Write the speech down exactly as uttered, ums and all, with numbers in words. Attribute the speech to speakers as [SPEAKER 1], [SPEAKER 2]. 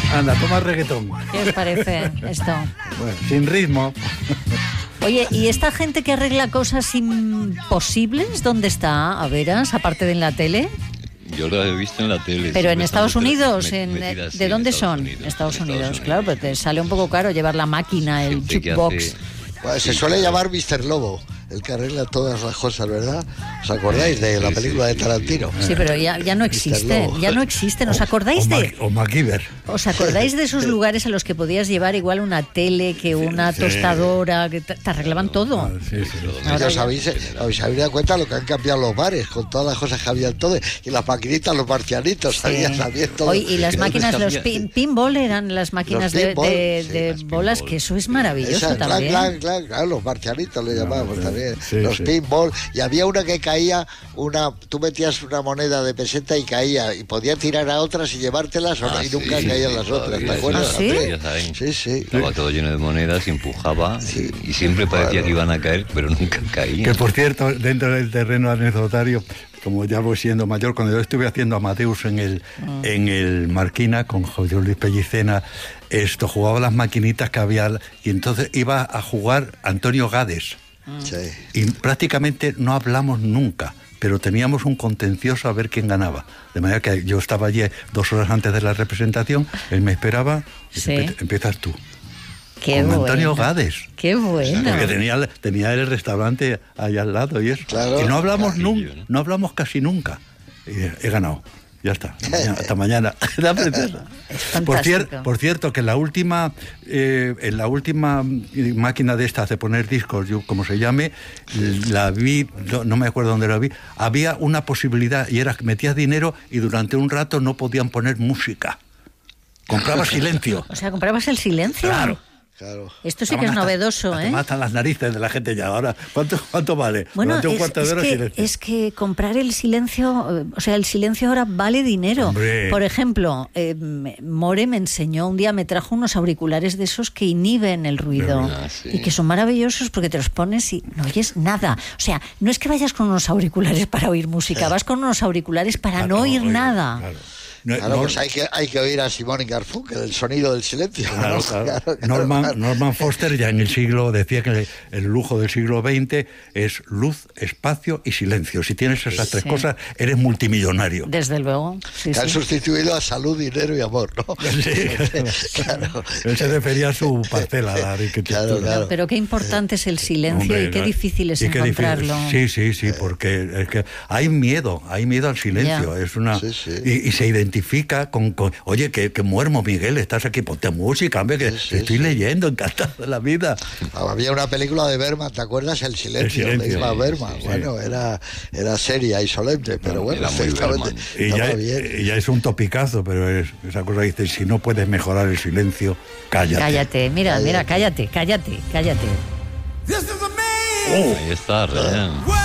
[SPEAKER 1] Anda, toma reggaetón.
[SPEAKER 2] ¿Qué os parece esto?
[SPEAKER 1] Bueno, sin ritmo.
[SPEAKER 2] Oye, ¿y esta gente que arregla cosas imposibles, dónde está? A veras, aparte de en la tele.
[SPEAKER 3] Yo lo he visto en la tele.
[SPEAKER 2] Pero en Estados Unidos,
[SPEAKER 3] me,
[SPEAKER 2] en,
[SPEAKER 3] metidas,
[SPEAKER 2] ¿de
[SPEAKER 3] sí,
[SPEAKER 2] dónde
[SPEAKER 3] en Estados
[SPEAKER 2] son?
[SPEAKER 3] Unidos,
[SPEAKER 2] Estados
[SPEAKER 3] en
[SPEAKER 2] Unidos,
[SPEAKER 3] Estados
[SPEAKER 2] claro, pero te sale un poco caro llevar la máquina, el
[SPEAKER 3] Gente que
[SPEAKER 2] jukebox.
[SPEAKER 3] hace-
[SPEAKER 4] Bueno, se suele llamar mister Lobo, el que arregla todas las cosas, ¿verdad? ¿Os acordáis de la
[SPEAKER 3] Sí,
[SPEAKER 4] película
[SPEAKER 3] sí,
[SPEAKER 4] de
[SPEAKER 3] sí,
[SPEAKER 4] Tarantino?
[SPEAKER 2] Sí, pero ya, ya no existen,
[SPEAKER 4] Lobo.
[SPEAKER 2] ya no existen. ¿Os
[SPEAKER 1] O-
[SPEAKER 2] acordáis
[SPEAKER 1] o
[SPEAKER 2] de...?
[SPEAKER 1] Ma- O MacGyver.
[SPEAKER 2] ¿Os acordáis de esos lugares a los que podías llevar igual una tele que una
[SPEAKER 1] sí.
[SPEAKER 2] tostadora, que te, te arreglaban todo?
[SPEAKER 1] Ah, sí, sí.
[SPEAKER 2] Ahora
[SPEAKER 4] ¿Os
[SPEAKER 2] ya-
[SPEAKER 4] habéis, os habéis dado cuenta lo que han cambiado los bares con todas las cosas que habían todo y las maquinitas, los marcianitos,
[SPEAKER 2] Sí.
[SPEAKER 4] sabías también todo.
[SPEAKER 2] Hoy, y las
[SPEAKER 3] Creo que
[SPEAKER 2] máquinas, los
[SPEAKER 3] sabía-
[SPEAKER 2] pin, pinball eran las máquinas de,
[SPEAKER 4] pinball,
[SPEAKER 2] de-
[SPEAKER 4] sí,
[SPEAKER 2] de
[SPEAKER 3] las
[SPEAKER 2] bolas,
[SPEAKER 3] pinball.
[SPEAKER 2] que eso es maravilloso
[SPEAKER 4] Esa, clan,
[SPEAKER 2] también.
[SPEAKER 4] clan, clan, claro, los marcianitos le llamábamos
[SPEAKER 1] sí,
[SPEAKER 4] también,
[SPEAKER 1] sí,
[SPEAKER 4] los
[SPEAKER 1] sí.
[SPEAKER 4] pinball, y había una que caía, una, tú metías una moneda de peseta y caía, y podía tirar a otras y llevártelas, o no,
[SPEAKER 3] Ah,
[SPEAKER 4] y nunca
[SPEAKER 3] sí,
[SPEAKER 4] caían
[SPEAKER 3] sí,
[SPEAKER 4] las otras,
[SPEAKER 3] todavía
[SPEAKER 4] ¿te
[SPEAKER 3] sí,
[SPEAKER 4] acuerdas?
[SPEAKER 2] ¿Ah, sí?
[SPEAKER 4] Andrés?
[SPEAKER 3] Ya saben.
[SPEAKER 4] Sí, sí.
[SPEAKER 3] Estaba todo lleno de monedas, empujaba
[SPEAKER 4] Sí.
[SPEAKER 3] y siempre parecía
[SPEAKER 4] Claro.
[SPEAKER 3] que iban a caer, pero nunca caían.
[SPEAKER 1] Que por cierto, dentro del terreno anecdotario, como ya voy siendo mayor, cuando yo estuve haciendo Amadeus en el,
[SPEAKER 2] Mm.
[SPEAKER 1] en el Marquina con José Luis Pellicena, esto jugaba las maquinitas que había y entonces iba a jugar Antonio Gades
[SPEAKER 4] Sí.
[SPEAKER 1] y prácticamente no hablamos nunca, pero teníamos un contencioso a ver quién ganaba. De manera que yo estaba allí dos horas antes de la representación, él me esperaba y
[SPEAKER 2] Sí.
[SPEAKER 1] dice, empiezas tú.
[SPEAKER 2] Qué
[SPEAKER 1] con
[SPEAKER 2] bueno.
[SPEAKER 1] Antonio Gades.
[SPEAKER 2] Qué bueno.
[SPEAKER 1] Porque tenía, tenía el restaurante allá al lado y eso.
[SPEAKER 4] Claro.
[SPEAKER 1] Y no hablamos
[SPEAKER 3] Cajillo,
[SPEAKER 1] nunca,
[SPEAKER 3] ¿no?
[SPEAKER 1] no hablamos casi nunca. Y he ganado. Ya está. Mañana- hasta mañana. La princesa. Por, cier-
[SPEAKER 2] fantástico.
[SPEAKER 1] por cierto, que en la última, eh, en la última máquina de estas de poner discos, yo como se llame, la vi, no, no me acuerdo dónde la vi, había una posibilidad y era que metías dinero y durante un rato no podían poner música. Compraba silencio.
[SPEAKER 2] O sea, ¿comprabas el silencio?
[SPEAKER 1] Claro.
[SPEAKER 4] Claro.
[SPEAKER 2] Esto sí que es
[SPEAKER 1] Estaban hasta-
[SPEAKER 2] novedoso,
[SPEAKER 1] hasta
[SPEAKER 2] ¿eh?
[SPEAKER 1] matan las narices de la gente ya. Ahora, ¿cuánto, cuánto vale?
[SPEAKER 2] Bueno,
[SPEAKER 1] Durante un
[SPEAKER 2] es,
[SPEAKER 1] cuarto de
[SPEAKER 2] es
[SPEAKER 1] hora
[SPEAKER 2] que,
[SPEAKER 1] silencio.
[SPEAKER 2] es que comprar el silencio, eh, o sea, el silencio ahora vale dinero.
[SPEAKER 1] Hombre.
[SPEAKER 2] Por ejemplo, eh, me- More me enseñó, un día me trajo unos auriculares de esos que inhiben el ruido
[SPEAKER 3] Ah, sí.
[SPEAKER 2] y que son maravillosos porque te los pones y no oyes nada. O sea, no es que vayas con unos auriculares para oír música, vas con unos auriculares para
[SPEAKER 1] Ah,
[SPEAKER 2] no oír
[SPEAKER 1] oigo,
[SPEAKER 2] nada.
[SPEAKER 1] Claro. No,
[SPEAKER 4] Claro,
[SPEAKER 1] no-
[SPEAKER 4] pues hay que, hay que oír a Simón y Garfunkel, el sonido del silencio.
[SPEAKER 1] Claro,
[SPEAKER 4] ¿no?
[SPEAKER 1] claro.
[SPEAKER 4] Claro, claro,
[SPEAKER 1] Norman,
[SPEAKER 4] claro.
[SPEAKER 1] Norman Foster ya en el siglo decía que el lujo del siglo veinte es luz, espacio y silencio. Si tienes esas tres
[SPEAKER 2] Sí.
[SPEAKER 1] cosas, eres multimillonario.
[SPEAKER 2] Desde luego. Sí,
[SPEAKER 4] Que han
[SPEAKER 2] sí.
[SPEAKER 4] sustituido a salud, dinero y amor, ¿no?
[SPEAKER 1] Sí.
[SPEAKER 4] Claro.
[SPEAKER 1] Él se refería a su parcela, a la arquitectura.
[SPEAKER 4] Claro, claro.
[SPEAKER 2] Pero qué importante es el silencio
[SPEAKER 1] Hombre,
[SPEAKER 2] y qué
[SPEAKER 1] claro.
[SPEAKER 2] difícil es
[SPEAKER 1] Y qué difícil.
[SPEAKER 2] encontrarlo.
[SPEAKER 1] Sí, sí, sí, porque es que hay miedo, hay miedo al silencio.
[SPEAKER 2] Ya.
[SPEAKER 1] Es una
[SPEAKER 4] Sí, sí.
[SPEAKER 1] Y, y se identifica con, con oye, que, que muermo, Miguel, estás aquí, ponte música, hombre, que
[SPEAKER 4] Sí, sí,
[SPEAKER 1] estoy
[SPEAKER 4] sí.
[SPEAKER 1] leyendo, encantado de la vida.
[SPEAKER 4] Había una película de Berman, ¿te acuerdas? El silencio,
[SPEAKER 1] El silencio,
[SPEAKER 4] de Ingmar
[SPEAKER 1] sí,
[SPEAKER 4] Bergman.
[SPEAKER 1] sí, sí.
[SPEAKER 4] Bueno, era, era seria y solemne, pero bueno,
[SPEAKER 3] era muy
[SPEAKER 4] efectivamente,
[SPEAKER 3] Bergman.
[SPEAKER 1] Y ya,
[SPEAKER 4] estaba bien.
[SPEAKER 1] y ya es un topicazo, pero es esa cosa que dice, si no puedes mejorar el silencio, cállate.
[SPEAKER 2] Cállate, mira, mira, cállate, cállate, cállate.
[SPEAKER 3] Ahí está, Ryan.